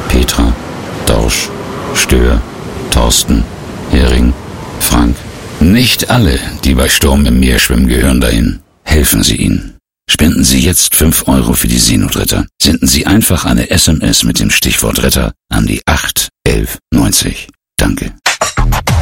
Petra, Dorsch, Stör, Thorsten, Hering, Frank. Nicht alle, die bei Sturm im Meer schwimmen, gehören dahin. Helfen Sie ihnen. Spenden Sie jetzt 5 Euro für die Seenotretter. Senden Sie einfach eine SMS mit dem Stichwort Retter an die 81190. Danke.